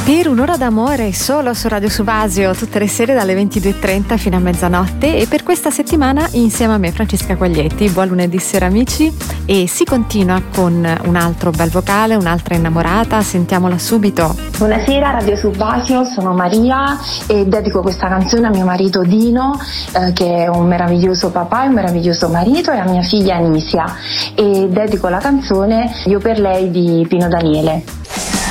Per un'ora d'amore solo su Radio Subasio, tutte le sere dalle 22:30 fino a mezzanotte, e per questa settimana insieme a me Francesca Quaglietti. Buon lunedì sera amici, e si continua con un altro bel vocale, un'altra innamorata, sentiamola subito. Buonasera Radio Subasio, sono Maria e dedico questa canzone a mio marito Dino, che è un meraviglioso papà e un meraviglioso marito, e a mia figlia Anisia, e dedico la canzone Io per lei di Pino Daniele.